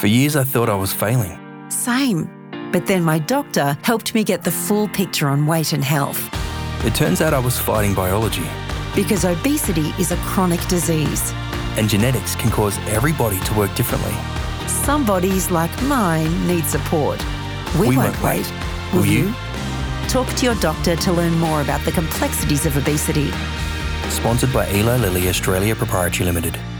For years I thought I was failing. Same. But then my doctor helped me get the full picture on weight and health. It turns out I was fighting biology. Because obesity is a chronic disease. And genetics can cause every body to work differently. Some bodies, like mine, need support. We won't wait. Will you? Talk to your doctor to learn more about the complexities of obesity. Sponsored by Eli Lilly Australia Proprietary Limited.